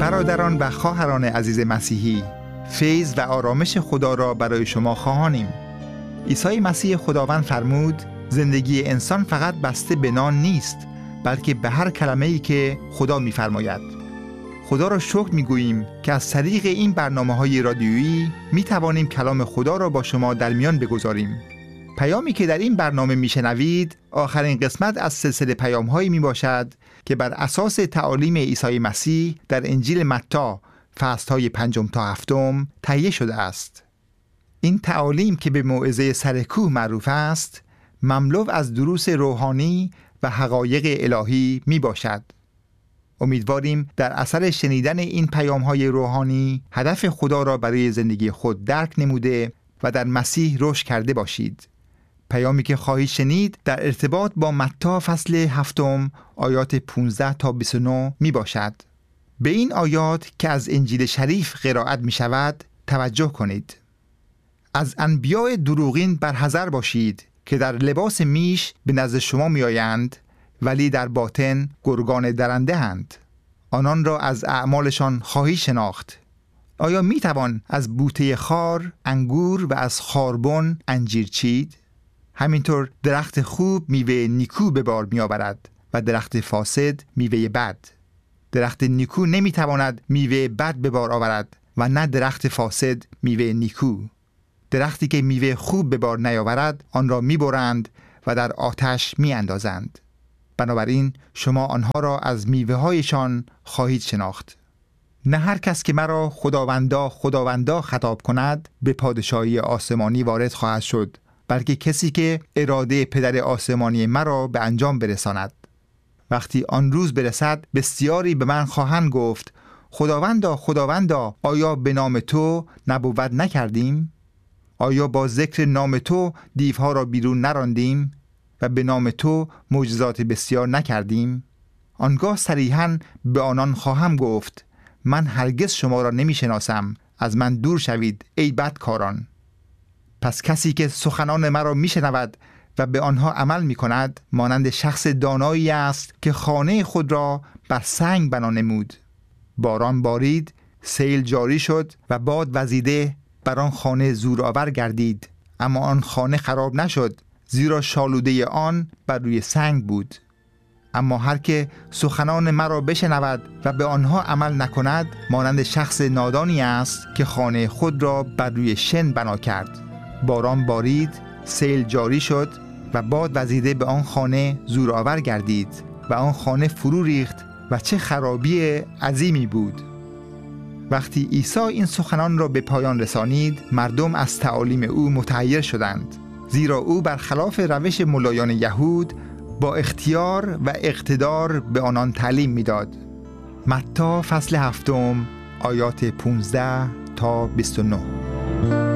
برادران و خواهران عزیز مسیحی، فیض و آرامش خدا را برای شما خواهانیم. عیسی مسیح خداوند فرمود زندگی انسان فقط بسته به نان نیست، بلکه به هر کلمه‌ای که خدا می‌فرماید. خدا را شکر می‌گوییم که از طریق این برنامه‌های رادیویی می‌توانیم کلام خدا را با شما در میان بگذاریم. پیامی که در این برنامه میشنوید آخرین قسمت از سلسله پیام‌هایی میباشد که بر اساس تعالیم عیسی مسیح در انجیل متی فصل‌های 5 تا 7 تهیه شده است. این تعالیم که به موعظه سر کوه معروف است، مملو از دروس روحانی و حقایق الهی میباشد. امیدواریم در اثر شنیدن این پیام‌های روحانی هدف خدا را برای زندگی خود درک نموده و در مسیح رشد کرده باشید. پیامی که خواهید شنید در ارتباط با متی فصل 7 آیات 15 تا 29 می باشد. به این آیات که از انجیل شریف قرائت می شود توجه کنید. از انبیاء دروغین برحذر باشید که در لباس میش به نزد شما می آیند، ولی در باطن گرگان درنده اند. آنان را از اعمالشان خواهی شناخت. آیا می توان از بوته خار انگور و از خاربن انجیر چید؟ همینطور درخت خوب میوه نیکو به بار می آورد و درخت فاسد میوه بد. درخت نیکو نمی تواند میوه بد به بار آورد و نه درخت فاسد میوه نیکو. درختی که میوه خوب به بار نیاورد آن را می برند و در آتش می اندازند. بنابراین شما آنها را از میوه هایشان خواهید شناخت. نه هر کس که مرا خداوندا خداوندا خطاب کند به پادشاهی آسمانی وارد خواهد شد، بلکه کسی که اراده پدر آسمانی مرا به انجام برساند. وقتی آن روز برسد بسیاری به من خواهند گفت خداوندا خداوندا، آیا به نام تو نبوت نکردیم؟ آیا با ذکر نام تو دیوها را بیرون نراندیم و به نام تو معجزات بسیار نکردیم؟ آنگاه صریحاً به آنان خواهم گفت من هرگز شما را نمی شناسم، از من دور شوید ای بدکاران. پس کسی که سخنان مرا می شنود و به آنها عمل می کند مانند شخص دانایی است که خانه خود را بر سنگ بنا نمود. باران بارید، سیل جاری شد و باد وزیده بر آن خانه زورآور گردید، اما آن خانه خراب نشد، زیرا شالوده آن بر روی سنگ بود. اما هر که سخنان مرا بشنود و به آنها عمل نکند مانند شخص نادانی است که خانه خود را بر روی شن بنا کرد. باران بارید، سیل جاری شد و باد وزیده به آن خانه زورآور گردید و آن خانه فرو ریخت و چه خرابی عظیمی بود. وقتی عیسی این سخنان را به پایان رسانید، مردم از تعالیم او متحیر شدند، زیرا او برخلاف روش ملایان یهود با اختیار و اقتدار به آنان تعلیم میداد. متی فصل 7 آیات 15 تا 29.